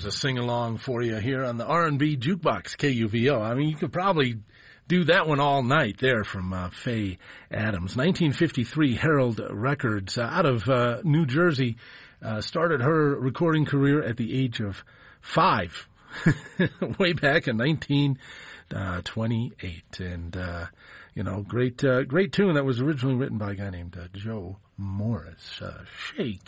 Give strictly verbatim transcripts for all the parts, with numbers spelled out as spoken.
There's a sing-along for you here on the R and B Jukebox, K U V O. I mean, you could probably do that one all night there from uh, Faye Adams. nineteen fifty-three, Herald Records uh, out of uh, New Jersey uh, started her recording career at the age of five, way back in nineteen twenty-eight. And, uh, you know, great uh, great tune that was originally written by a guy named uh, Joe Morris, uh, Shake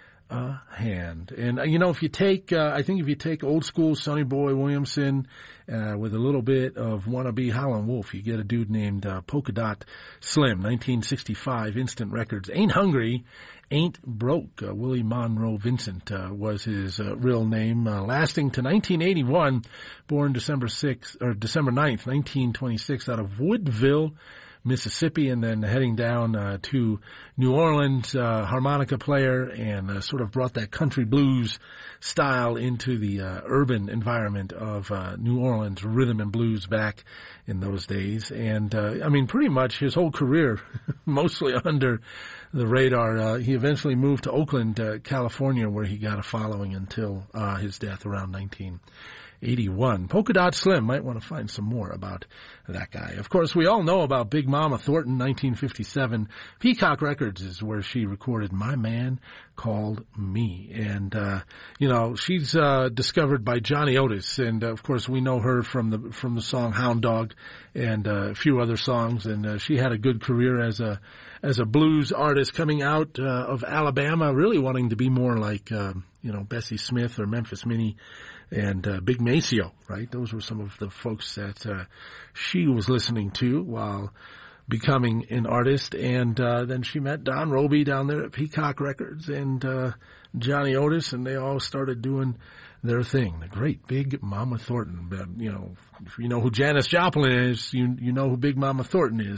a Hand. And, uh, you know, if you take, uh, I think if you take old school Sonny Boy Williamson uh, with a little bit of wannabe Howlin' Wolf, you get a dude named uh, Polka Dot Slim, nineteen sixty-five, Instant Records. Ain't Hungry, Ain't Broke. Uh, Willie Monroe Vincent uh, was his uh, real name, uh, lasting to nineteen eighty-one, born December sixth, or December ninth, nineteen twenty-six, out of Woodville, Mississippi, and then heading down uh, to New Orleans, uh, harmonica player, and uh, sort of brought that country blues style into the uh, urban environment of uh, New Orleans rhythm and blues back in those days. And, uh, I mean, pretty much his whole career, mostly under the radar. Uh, he eventually moved to Oakland, uh, California, where he got a following until uh, his death around nineteen eighty-one. Polka Dot Slim, might want to find some more about that guy. Of course, we all know about Big Mama Thornton, nineteen fifty-seven. Peacock Records is where she recorded My Man Called Me. And, uh, you know, she's, uh, discovered by Johnny Otis. And, uh, of course, we know her from the, from the song Hound Dog and uh, a few other songs. And, uh, she had a good career as a, as a blues artist coming out, uh, of Alabama, really wanting to be more like, uh, you know, Bessie Smith or Memphis Minnie and uh, Big Maceo, right? Those were some of the folks that uh, she was listening to while becoming an artist. And uh, then she met Don Roby down there at Peacock Records and uh, Johnny Otis, and they all started doing their thing. The great Big Mama Thornton. But, you know, if you know who Janis Joplin is, you you know who Big Mama Thornton is.